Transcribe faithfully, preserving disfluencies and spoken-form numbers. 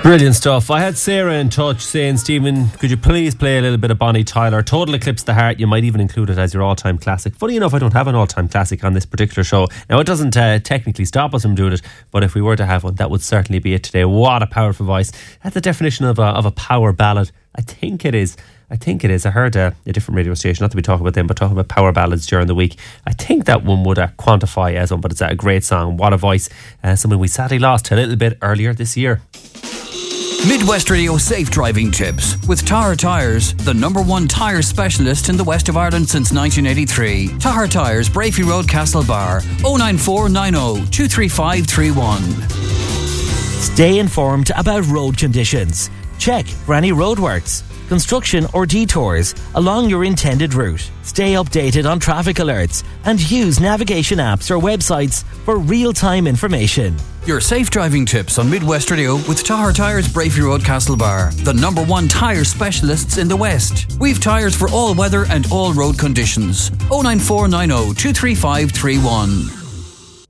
Brilliant stuff. I had Sarah in touch saying, Stephen, could you please play a little bit of Bonnie Tyler? Total Eclipse the Heart. You might even include it as your all-time classic. Funny enough, I don't have an all-time classic on this particular show. Now, it doesn't uh, technically stop us from doing it, but if we were to have one, that would certainly be it today. What a powerful voice. That's the definition of a, of a power ballad. I think it is. I think it is. I heard uh, a different radio station, not to be talking about them, but talking about power ballads during the week. I think that one would uh, quantify as one, but it's a great song. What a voice. Uh, something we sadly lost a little bit earlier this year. Midwest Radio Safe Driving Tips with Tahar Tyres, the number one tyre specialist in the west of Ireland since nineteen eighty-three. Tahar Tyres, Brafey Road, Castlebar, oh nine four nine oh two three five three one. Stay informed about road conditions. Check for any roadworks, construction or detours along your intended route. Stay updated on traffic alerts and use navigation apps or websites for real-time information. Your safe driving tips on Midwest Radio with Tahar Tyres, Brafey Road, Castlebar, the number one tyre specialists in the West. We've tyres for all weather and all road conditions. oh nine four nine oh two three five three one.